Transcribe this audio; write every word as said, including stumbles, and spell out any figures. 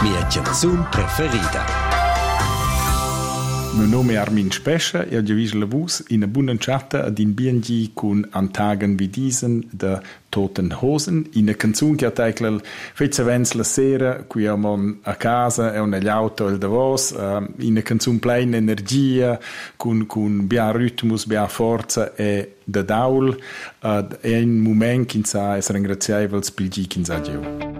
Mia canzun preferida. Il mio nome è Armin Spescia e ho già la voce in una buona chatta ad in B and G con Antagen wie diesen de Toten Hosen, in una canzone che ho tecla fece vens la sera, qui amon a casa e negli auto il davos, uh, in una canzone plena energia, con, con bia ritmus, bia forza e de daul, uh, è un momento che sa es ringrazievels per il G che sa giù.